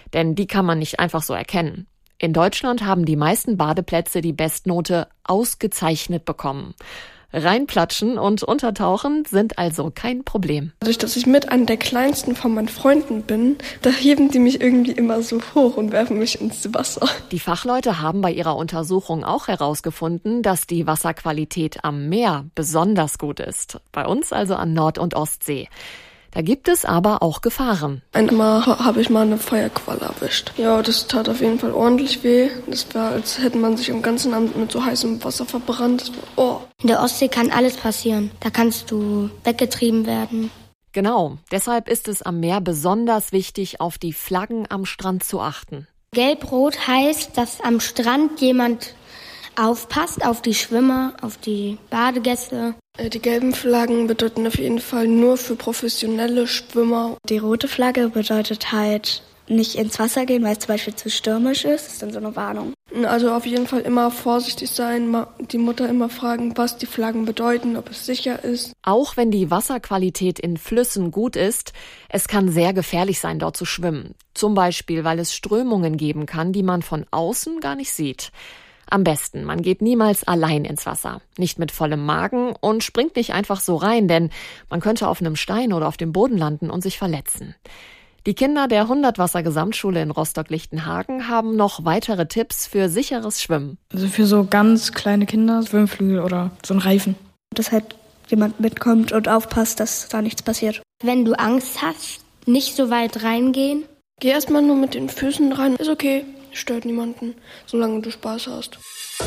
Denn die kann man nicht einfach so erkennen. In Deutschland haben die meisten Badeplätze die Bestnote ausgezeichnet bekommen. Reinplatschen und untertauchen sind also kein Problem. Dadurch, dass ich mit einer der kleinsten von meinen Freunden bin, da heben die mich irgendwie immer so hoch und werfen mich ins Wasser. Die Fachleute haben bei ihrer Untersuchung auch herausgefunden, dass die Wasserqualität am Meer besonders gut ist. Bei uns also an Nord- und Ostsee. Da gibt es aber auch Gefahren. Einmal habe ich mal eine Feuerqualle erwischt. Ja, das tat auf jeden Fall ordentlich weh. Das war, als hätte man sich am ganzen Abend mit so heißem Wasser verbrannt. Das war, In der Ostsee kann alles passieren. Da kannst du weggetrieben werden. Genau, deshalb ist es am Meer besonders wichtig, auf die Flaggen am Strand zu achten. Gelb-Rot heißt, dass am Strand jemand aufpasst auf die Schwimmer, auf die Badegäste. Die gelben Flaggen bedeuten auf jeden Fall nur für professionelle Schwimmer. Die rote Flagge bedeutet halt nicht ins Wasser gehen, weil es zum Beispiel zu stürmisch ist. Das ist dann so eine Warnung. Also auf jeden Fall immer vorsichtig sein, die Mutter immer fragen, was die Flaggen bedeuten, ob es sicher ist. Auch wenn die Wasserqualität in Flüssen gut ist, es kann sehr gefährlich sein, dort zu schwimmen. Zum Beispiel, weil es Strömungen geben kann, die man von außen gar nicht sieht. Am besten, man geht niemals allein ins Wasser, nicht mit vollem Magen und springt nicht einfach so rein, denn man könnte auf einem Stein oder auf dem Boden landen und sich verletzen. Die Kinder der 100-Wasser-Gesamtschule in Rostock-Lichtenhagen haben noch weitere Tipps für sicheres Schwimmen. Also für so ganz kleine Kinder, Schwimmflügel oder so ein Reifen. Dass halt jemand mitkommt und aufpasst, dass da nichts passiert. Wenn du Angst hast, nicht so weit reingehen. Geh erstmal nur mit den Füßen rein, ist okay. Stört niemanden, solange du Spaß hast.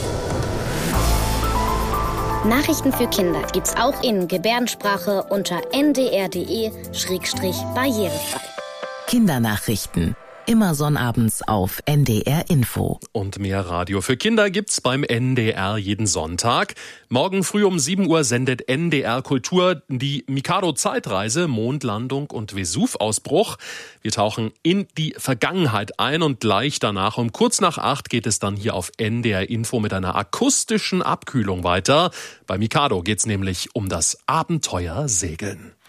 Nachrichten für Kinder gibt's auch in Gebärdensprache unter ndr.de/barrierefrei. Kindernachrichten. Immer sonnabends auf NDR Info. Und mehr Radio für Kinder gibt's beim NDR jeden Sonntag. Morgen früh um 7 Uhr sendet NDR Kultur die Mikado-Zeitreise, Mondlandung und Vesuv-Ausbruch. Wir tauchen in die Vergangenheit ein und gleich danach um kurz nach 8 geht es dann hier auf NDR Info mit einer akustischen Abkühlung weiter. Bei Mikado geht's nämlich um das Abenteuer Segeln.